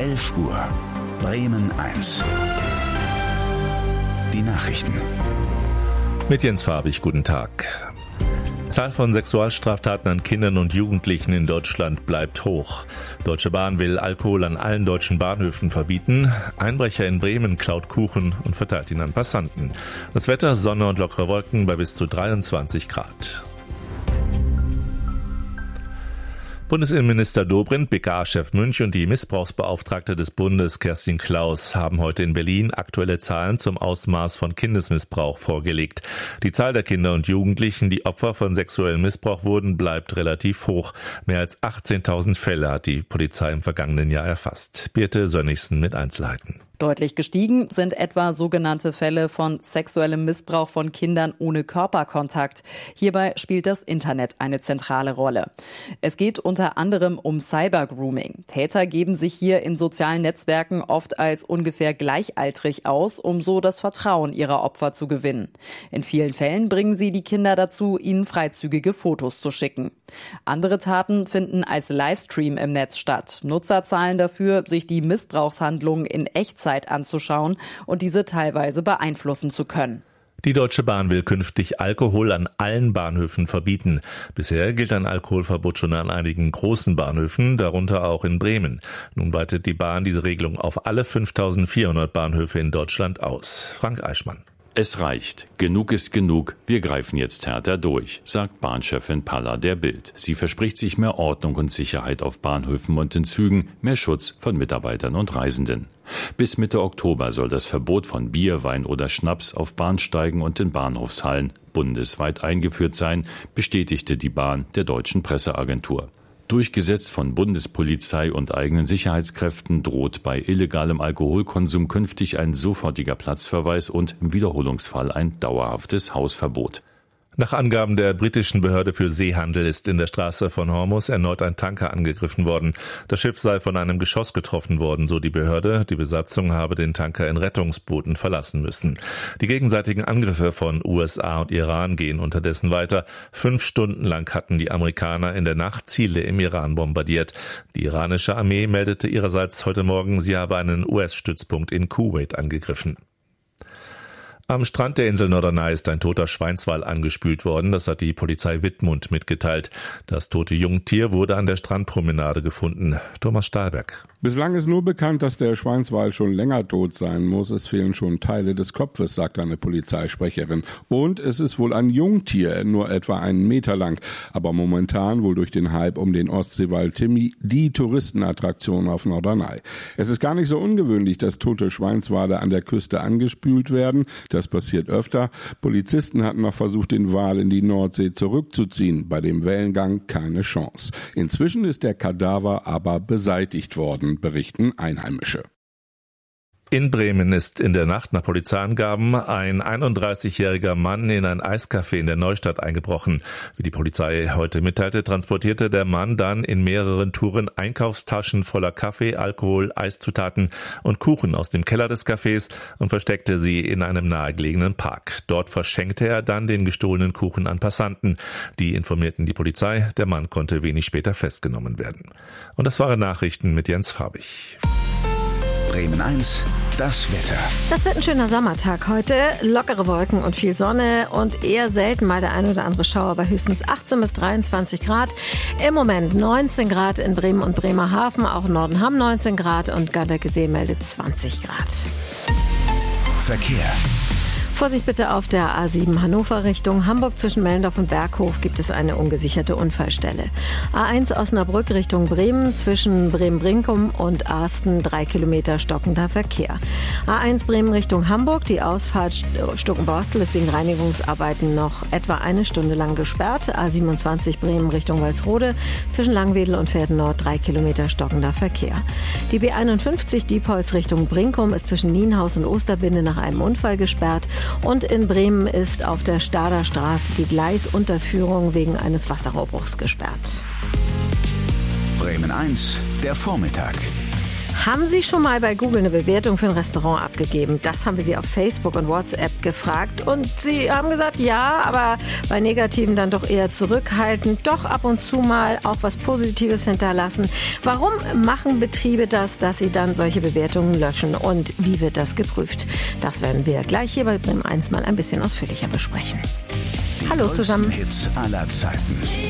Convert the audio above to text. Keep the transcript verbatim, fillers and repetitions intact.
elf Uhr. Bremen eins. Die Nachrichten. Mit Jens Farbig, guten Tag. Zahl von Sexualstraftaten an Kindern und Jugendlichen in Deutschland bleibt hoch. Deutsche Bahn will Alkohol an allen deutschen Bahnhöfen verbieten. Einbrecher in Bremen klaut Kuchen und verteilt ihn an Passanten. Das Wetter, Sonne und lockere Wolken bei bis zu dreiundzwanzig Grad. Bundesinnenminister Dobrindt, B K A-Chef Münch und die Missbrauchsbeauftragte des Bundes Kerstin Klaus haben heute in Berlin aktuelle Zahlen zum Ausmaß von Kindesmissbrauch vorgelegt. Die Zahl der Kinder und Jugendlichen, die Opfer von sexuellem Missbrauch wurden, bleibt relativ hoch. Mehr als achtzehntausend Fälle hat die Polizei im vergangenen Jahr erfasst. Birte Sönnigsen mit Einzelheiten. Deutlich gestiegen sind etwa sogenannte Fälle von sexuellem Missbrauch von Kindern ohne Körperkontakt. Hierbei spielt das Internet eine zentrale Rolle. Es geht unter anderem um Cybergrooming. Täter geben sich hier in sozialen Netzwerken oft als ungefähr gleichaltrig aus, um so das Vertrauen ihrer Opfer zu gewinnen. In vielen Fällen bringen sie die Kinder dazu, ihnen freizügige Fotos zu schicken. Andere Taten finden als Livestream im Netz statt. Nutzer zahlen dafür, sich die Missbrauchshandlungen in Echtzeit anzuschauen und diese teilweise beeinflussen zu können. Die Deutsche Bahn will künftig Alkohol an allen Bahnhöfen verbieten. Bisher gilt ein Alkoholverbot schon an einigen großen Bahnhöfen, darunter auch in Bremen. Nun weitet die Bahn diese Regelung auf alle fünftausendvierhundert Bahnhöfe in Deutschland aus. Frank Eichmann. Es reicht. Genug ist genug. Wir greifen jetzt härter durch, sagt Bahnchefin Palla der Bild. Sie verspricht sich mehr Ordnung und Sicherheit auf Bahnhöfen und in Zügen, mehr Schutz von Mitarbeitern und Reisenden. Bis Mitte Oktober soll das Verbot von Bier, Wein oder Schnaps auf Bahnsteigen und in Bahnhofshallen bundesweit eingeführt sein, bestätigte die Bahn der Deutschen Presseagentur. Durchgesetzt von Bundespolizei und eigenen Sicherheitskräften droht bei illegalem Alkoholkonsum künftig ein sofortiger Platzverweis und im Wiederholungsfall ein dauerhaftes Hausverbot. Nach Angaben der britischen Behörde für Seehandel ist in der Straße von Hormuz erneut ein Tanker angegriffen worden. Das Schiff sei von einem Geschoss getroffen worden, so die Behörde. Die Besatzung habe den Tanker in Rettungsbooten verlassen müssen. Die gegenseitigen Angriffe von U S A und Iran gehen unterdessen weiter. Fünf Stunden lang hatten die Amerikaner in der Nacht Ziele im Iran bombardiert. Die iranische Armee meldete ihrerseits heute Morgen, sie habe einen U S-Stützpunkt in Kuwait angegriffen. Am Strand der Insel Norderney ist ein toter Schweinswal angespült worden. Das hat die Polizei Wittmund mitgeteilt. Das tote Jungtier wurde an der Strandpromenade gefunden. Thomas Stahlberg. Bislang ist nur bekannt, dass der Schweinswal schon länger tot sein muss. Es fehlen schon Teile des Kopfes, sagt eine Polizeisprecherin. Und es ist wohl ein Jungtier, nur etwa einen Meter lang. Aber momentan wohl durch den Hype um den Ostseewal Timmy die Touristenattraktion auf Norderney. Es ist gar nicht so ungewöhnlich, dass tote Schweinswale an der Küste angespült werden. Das passiert öfter. Polizisten hatten noch versucht, den Wal in die Nordsee zurückzuziehen. Bei dem Wellengang keine Chance. Inzwischen ist der Kadaver aber beseitigt worden, berichten Einheimische. In Bremen ist in der Nacht nach Polizeiangaben ein einunddreißigjähriger Mann in ein Eiscafé in der Neustadt eingebrochen. Wie die Polizei heute mitteilte, transportierte der Mann dann in mehreren Touren Einkaufstaschen voller Kaffee, Alkohol, Eiszutaten und Kuchen aus dem Keller des Cafés und versteckte sie in einem nahegelegenen Park. Dort verschenkte er dann den gestohlenen Kuchen an Passanten. Die informierten die Polizei. Der Mann konnte wenig später festgenommen werden. Und das waren Nachrichten mit Jens Farbig. Bremen eins, das Wetter. Das wird ein schöner Sommertag heute. Lockere Wolken und viel Sonne und eher selten mal der ein oder andere Schauer bei höchstens achtzehn bis dreiundzwanzig Grad. Im Moment neunzehn Grad in Bremen und Bremerhaven, auch Norden haben neunzehn Grad und Gardasee meldet zwanzig Grad. Verkehr. Vorsicht bitte auf der A sieben Hannover Richtung Hamburg. Zwischen Mellendorf und Berghof gibt es eine ungesicherte Unfallstelle. A eins Osnabrück Richtung Bremen. Zwischen Bremen-Brinkum und Arsten drei Kilometer stockender Verkehr. A eins Bremen Richtung Hamburg. Die Ausfahrt Stuckenborstel ist wegen Reinigungsarbeiten noch etwa eine Stunde lang gesperrt. A siebenundzwanzig Bremen Richtung Walsrode. Zwischen Langwedel und Pferden Nord drei Kilometer stockender Verkehr. Die B einundfünfzig Diepholz Richtung Brinkum ist zwischen Nienhaus und Osterbinde nach einem Unfall gesperrt. Und in Bremen ist auf der Stader Straße die Gleisunterführung wegen eines Wasserrohrbruchs gesperrt. Bremen eins, der Vormittag. Haben Sie schon mal bei Google eine Bewertung für ein Restaurant abgegeben? Das haben wir Sie auf Facebook und WhatsApp gefragt. Und Sie haben gesagt, ja, aber bei Negativen dann doch eher zurückhaltend. Doch ab und zu mal auch was Positives hinterlassen. Warum machen Betriebe das, dass sie dann solche Bewertungen löschen? Und wie wird das geprüft? Das werden wir gleich hier bei Bremen eins mal ein bisschen ausführlicher besprechen. Die Hallo zusammen. Hits aller Zeiten.